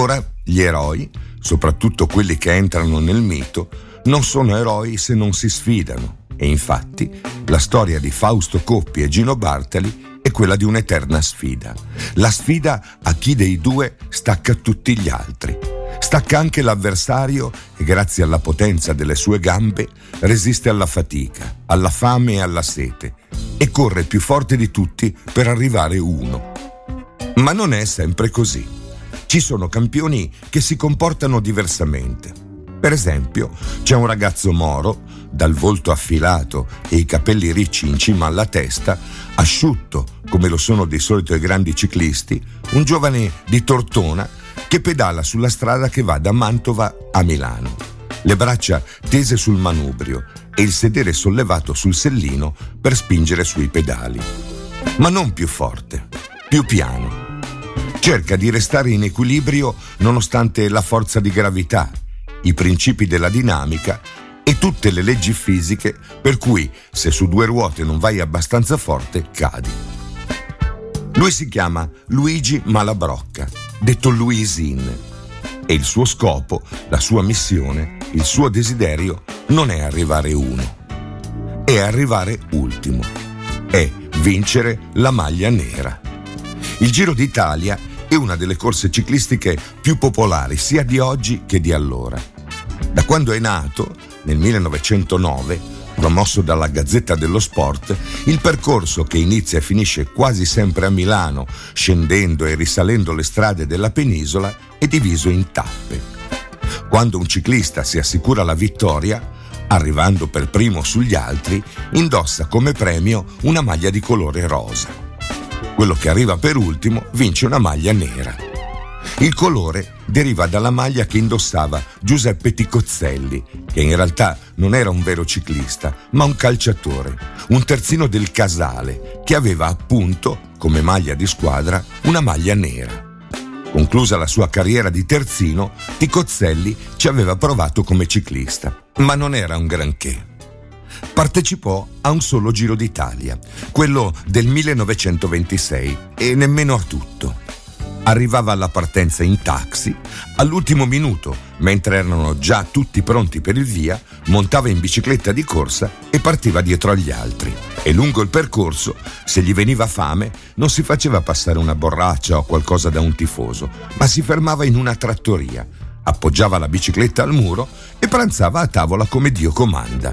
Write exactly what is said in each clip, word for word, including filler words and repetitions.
Ora gli eroi, soprattutto quelli che entrano nel mito, non sono eroi se non si sfidano. E infatti la storia di Fausto Coppi e Gino Bartali è quella di un'eterna sfida. La sfida a chi dei due stacca tutti gli altri. Stacca anche l'avversario e grazie alla potenza delle sue gambe resiste alla fatica, alla fame e alla sete e corre più forte di tutti per arrivare uno. Ma non è sempre così. Ci sono campioni che si comportano diversamente. Per esempio, c'è un ragazzo moro, dal volto affilato e i capelli ricci in cima alla testa, asciutto come lo sono di solito i grandi ciclisti, un giovane di Tortona che pedala sulla strada che va da Mantova a Milano, le braccia tese sul manubrio e il sedere sollevato sul sellino per spingere sui pedali. Ma non più forte, più piano. Cerca di restare in equilibrio nonostante la forza di gravità, i principi della dinamica e tutte le leggi fisiche per cui se su due ruote non vai abbastanza forte cadi. Lui si chiama Luigi Malabrocca, detto Luisin, e il suo scopo, la sua missione, il suo desiderio non è arrivare uno, è arrivare ultimo, è vincere la maglia nera. Il Giro d'Italia è una delle corse ciclistiche più popolari sia di oggi che di allora. Da quando è nato, nel millenovecentonove, promosso dalla Gazzetta dello Sport, il percorso che inizia e finisce quasi sempre a Milano, scendendo e risalendo le strade della penisola, è diviso in tappe. Quando un ciclista si assicura la vittoria, arrivando per primo sugli altri, indossa come premio una maglia di colore rosa. Quello che arriva per ultimo vince una maglia nera. Il colore deriva dalla maglia che indossava Giuseppe Ticozzelli, che in realtà non era un vero ciclista, ma un calciatore, un terzino del Casale, che aveva appunto, come maglia di squadra, una maglia nera. Conclusa la sua carriera di terzino, Ticozzelli ci aveva provato come ciclista, ma non era un granché. Partecipò a un solo Giro d'Italia, quello del millenovecentoventisei, e nemmeno a tutto. Arrivava alla partenza in taxi, all'ultimo minuto, mentre erano già tutti pronti per il via, montava in bicicletta di corsa e partiva dietro agli altri. E lungo il percorso, se gli veniva fame, non si faceva passare una borraccia o qualcosa da un tifoso, ma si fermava in una trattoria, appoggiava la bicicletta al muro e pranzava a tavola come Dio comanda.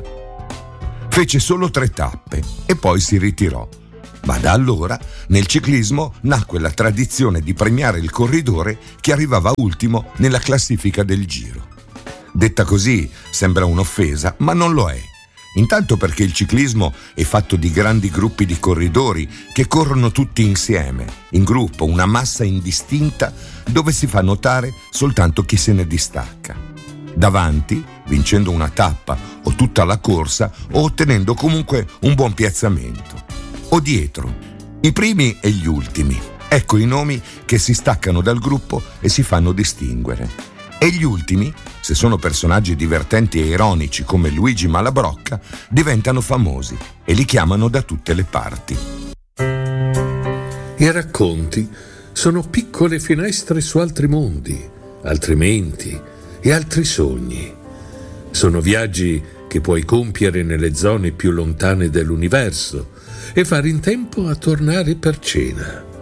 Fece solo tre tappe e poi si ritirò. Ma da allora, nel ciclismo, nacque la tradizione di premiare il corridore che arrivava ultimo nella classifica del Giro. Detta così sembra un'offesa, ma non lo è. Intanto perché il ciclismo è fatto di grandi gruppi di corridori che corrono tutti insieme, in gruppo, una massa indistinta dove si fa notare soltanto chi se ne distacca. Davanti, vincendo una tappa o tutta la corsa o ottenendo comunque un buon piazzamento. O dietro, i primi e gli ultimi. Ecco i nomi che si staccano dal gruppo e si fanno distinguere. E gli ultimi, se sono personaggi divertenti e ironici come Luigi Malabrocca, diventano famosi e li chiamano da tutte le parti. I racconti sono piccole finestre su altri mondi, altri menti e altri sogni. Sono viaggi che puoi compiere nelle zone più lontane dell'universo e fare in tempo a tornare per cena.